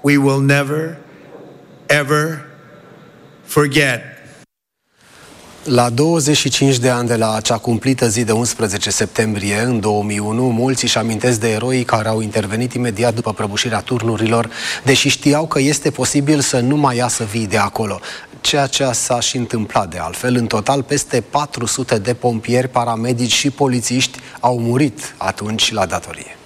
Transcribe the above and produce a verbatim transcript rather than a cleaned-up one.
we will never, ever forget. La douăzeci și cinci de ani de la acea cumplită zi de unsprezece septembrie, în două mii unu, mulți își amintesc de eroii care au intervenit imediat după prăbușirea turnurilor, deși știau că este posibil să nu mai iasă vii de acolo. Ceea ce s-a și întâmplat de altfel. În total, peste patru sute de pompieri, paramedici și polițiști au murit atunci la datorie.